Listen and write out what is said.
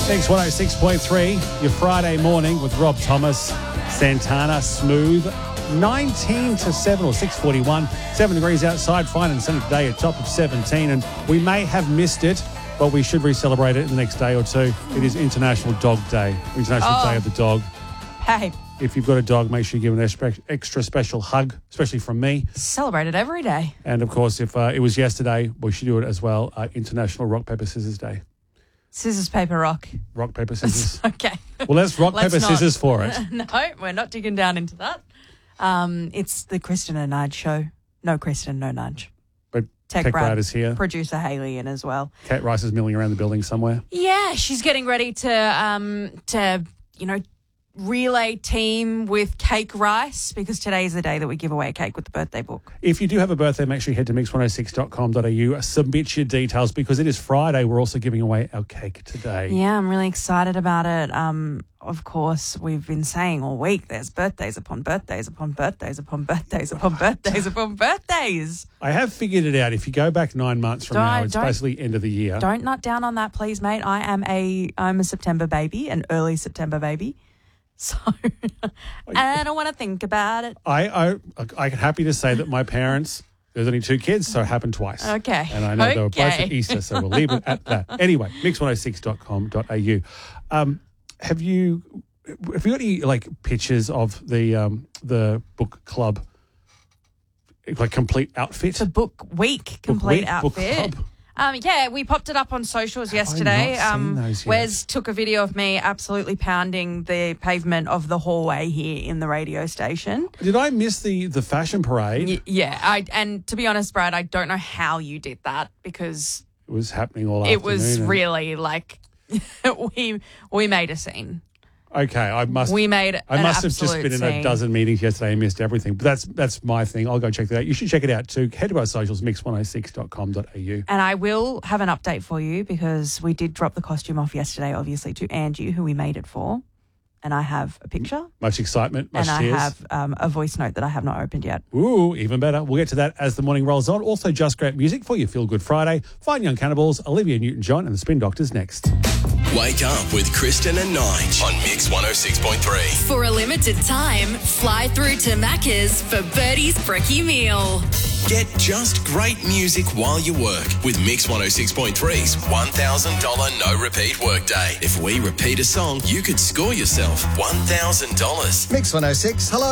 Mix 106.3, your Friday morning with Rob Thomas, Santana, Smooth. 19 to 7 or 6:41, 7 degrees outside, fine and sunny today, a top of 17. And we may have missed it, but we should re-celebrate it in the next day or two. It is International Dog Day, International Day of the Dog. Hey. If you've got a dog, make sure you give it an extra special hug, especially from me. Celebrate it every day. And, of course, if it was yesterday, we should do it as well. International Rock, Paper, Scissors Day. Scissors, paper, rock. Rock, paper, scissors. Okay. Well, let's rock, paper, scissors for it. No, we're not digging down into that. It's the Kristen and Nudge show. No Kristen, no Nudge. But Tech Brad is here. Producer Hayley in as well. Kate Rice is milling around the building somewhere. Yeah, she's getting ready to relay team with Cake Rice, because today is the day that we give away a cake with the birthday book. If you do have a birthday, make sure you head to mix106.com.au, submit your details, because it is Friday. We're also giving away our cake today. Yeah, I'm really excited about it. Of course, we've been saying all week there's birthdays upon birthdays upon birthdays upon birthdays upon birthdays upon birthdays. I have figured it out. If you go back 9 months from now, it's basically end of the year. Don't nut down on that, please, mate. I'm a September baby, an early September baby. So I don't want to think about it. I'm happy to say that my parents, there's only 2 kids, so it happened twice. Okay. And I know they were both at Easter, so we'll leave it at that. Anyway, mix106.com.au. Have you got any pictures of the book club complete outfit? The book week complete outfit. Book club. Yeah, we popped it up on socials yesterday. I've not seen those yet. Wes took a video of me absolutely pounding the pavement of the hallway here in the radio station. Did I miss the fashion parade? Yeah, and to be honest, Brad, I don't know how you did that, because it was happening all afternoon. It was really we made a scene. Okay, I must have just been in a dozen meetings yesterday and missed everything. But that's my thing. I'll go check that out. You should check it out too. Head to our socials, mix106.com.au. And I will have an update for you, because we did drop the costume off yesterday, obviously, to Angie, who we made it for. And I have a picture. Much excitement, much tears. And I have a voice note that I have not opened yet. Ooh, even better. We'll get to that as the morning rolls on. Also, just great music for your Feel Good Friday. Fine Young Cannibals, Olivia Newton-John and the Spin Doctors next. Wake up with Kristen and Nige on Mix 106.3. For a limited time, fly through to Macca's for Birdie's Brekkie Meal. Get just great music while you work with Mix 106.3's $1,000 no repeat workday. If we repeat a song, you could score yourself $1,000. Mix 106, hello.